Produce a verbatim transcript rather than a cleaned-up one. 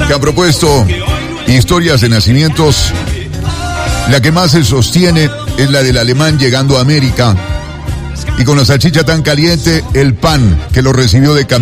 que han propuesto historias de nacimientos. La que más se sostiene es la del alemán llegando a América y con la salchicha tan caliente, el pan que lo recibió de camino